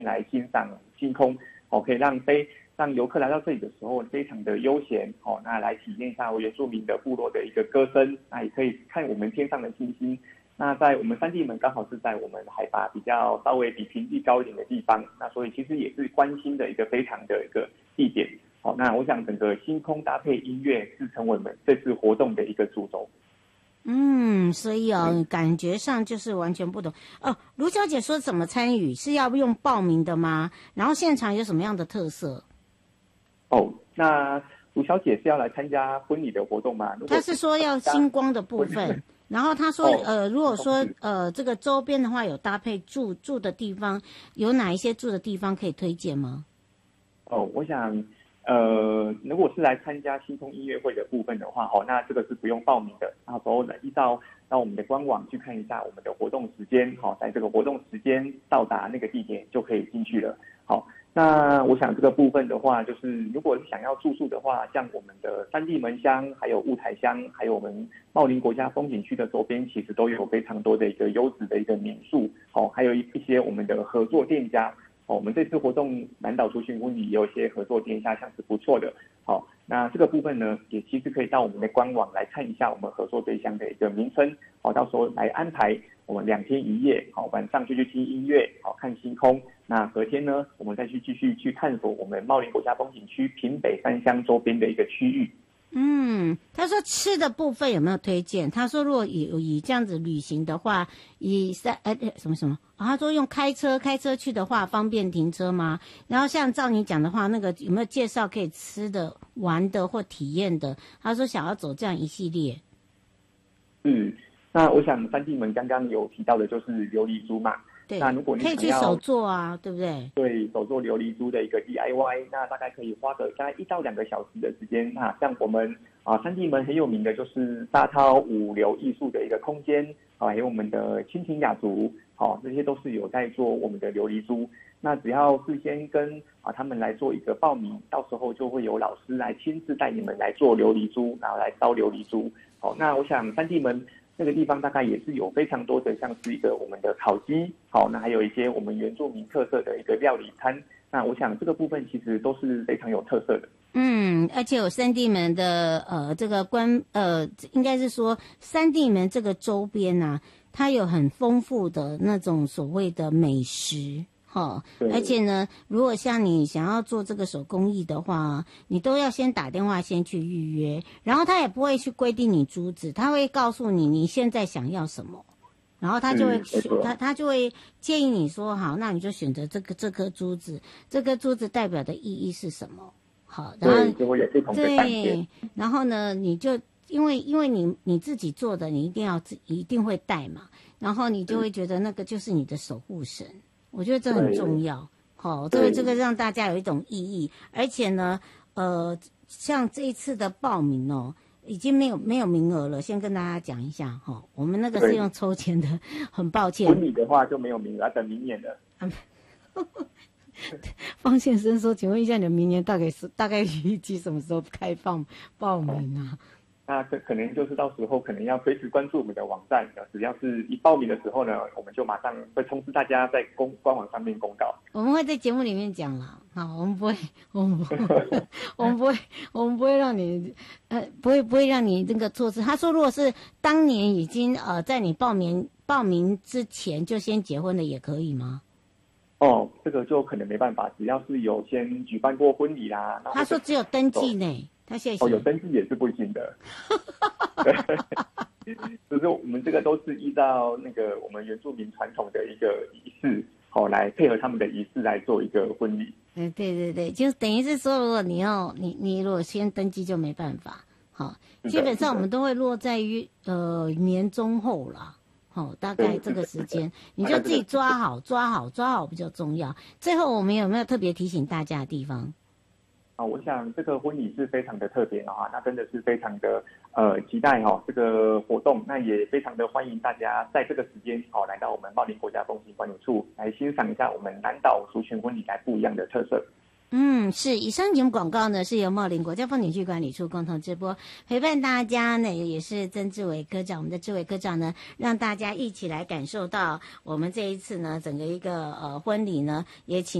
来欣赏星空，可以让游客来到这里的时候非常的悠闲，那来体验一下原住民的部落的一个歌声，那也可以看我们天上的星星。那在我们三地门刚好是在我们海拔比较稍微比平地高一点的地方，那所以其实也是观星的一个非常的一个地点。那我想整个星空搭配音乐是成为我们这次活动的一个主轴。 所以感觉上就是完全不同哦。卢小姐说怎么参与是要用报名的吗？然后现场有什么样的特色？ 那卢小姐是要来参加婚礼的活动吗？ 她是说要星光的部分，然后她说如果说这个周边的话有搭配住的地方，有哪一些住的地方可以推荐吗？ 我想如果是来参加星空音乐会的部分的话，那这个是不用报名的。到时候呢，依照到我们的官网去看一下我们的活动时间，在这个活动时间到达那个地点就可以进去了。那我想这个部分的话，就是如果是想要住宿的话，像我们的三地门乡、还有雾台乡、还有我们茂林国家风景区的周边，其实都有非常多的一个优质的一个民宿，还有一些我们的合作店家。我们这次活动南岛族群婚礼也有一些合作店家，像是不错的。那这个部分呢，也其实可以到我们的官网来看一下我们合作对象的一个名称，到时候来安排我们2天1夜，晚上就去听音乐，看星空。那隔天呢，我们再去继续去探索我们茂林国家风景区平北三乡周边的一个区域。 他说吃的部分有没有推荐？他说如果以这样子旅行的话，他说用开车去的话方便停车吗？然后像照你讲的话，那个有没有介绍可以吃的、玩的或体验的？他说想要走这样一系列。 那我想三地门刚刚有提到的就是琉璃珠嘛。 对， 那如果你可以去手做啊，对不对？ 对，手做琉璃珠的一个 DIY， 那大概可以花个大概1到2个小时的时间。那像我们三地门很有名的就是沙涛五流艺术的一个空间，还有我们的蜻蜓雅族，这些都是有在做我们的琉璃珠。那只要事先跟他们来做一个报名，到时候就会有老师来亲自带你们来做琉璃珠，然后来烧琉璃珠。那我想三地门这个地方大概也是有非常多的，像是一个我们的烤鸡，那还有一些我们原住民特色的一个料理餐。那我想这个部分其实都是非常有特色的。 而且有三地门的这个应该是说三地门这个周边啊，它有很丰富的那种所谓的美食。而且呢，如果像你想要做这个手工艺的话，你都要先打电话先去预约，然后他也不会去规定你珠子，他会告诉你你现在想要什么，然后他就会他就会建议你说好，那你就选择这颗珠子，这颗珠子代表的意义是什么？好，然后就会有不同的感觉。 对，然后呢，你就因为你自己做的，你一定会戴嘛，然后你就会觉得那个就是你的守护神。我觉得这很重要，这个让大家有一种意义，而且呢，像这一次的报名已经没有名额了，先跟大家讲一下我们那个是用抽签的，很抱歉。 婚礼的话就没有名额，等明年的。 方先生说，请问一下，你们明年大概预计什么时候开放报名啊？ 那可能就是到时候可能要随时关注我们的网站，只要是一报名的时候呢，我们就马上会通知大家在官网上面公告。 我们会在节目里面讲啦，好，我们不会让你不会让你这个错失。他说，如果是当年已经在你报名之前就先结婚的也可以吗？ 这个就可能没办法，只要是有先举办过婚礼啦。 他说只有登记呢。他现在有登记也是不行的。就是我们这个都是依照那个我们原住民传统的一个仪式，来配合他们的仪式来做一个婚礼。 对，就等于是说，如果你如果先登记就没办法。基本上我们都会落在于年中后啦。大概这个时间你就自己抓好比较重要。最后我们有没有特别提醒大家的地方？ 我想这个婚礼是非常的特别那真的是非常的期待这个活动，那也非常的欢迎大家在这个时间来到我们茂林国家风景管理处来欣赏一下我们南岛族群婚礼来不一样的特色。 是。以上节目广告呢是由茂林国家风景区管理处共同直播，陪伴大家呢也是曾志伟科长，我们的志伟科长呢让大家一起来感受到我们这一次呢整个一个婚礼呢也请